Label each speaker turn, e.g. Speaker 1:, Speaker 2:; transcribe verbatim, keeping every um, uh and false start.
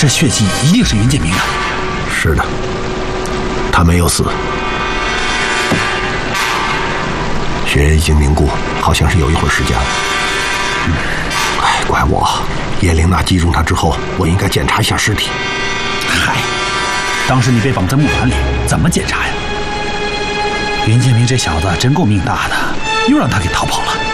Speaker 1: 这血迹一定是云建明的。
Speaker 2: 是的，他没有死，血液已经凝固，好像是有一会儿时间了。嗯，哎，怪我，叶玲娜击中他之后，我应该检查一下尸体。
Speaker 1: 嗨，当时你被绑在木板里，怎么检查呀？云建明这小子真够命大的，又让他给逃跑了。